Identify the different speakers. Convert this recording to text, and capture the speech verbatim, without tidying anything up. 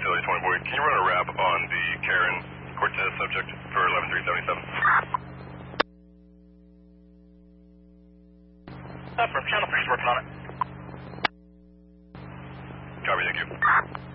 Speaker 1: Facility twenty forty, can you run a wrap on the Karen Cortez subject for eleven three seventy-seven?
Speaker 2: Uh, from Channel three's working on it.
Speaker 1: Copy, thank you.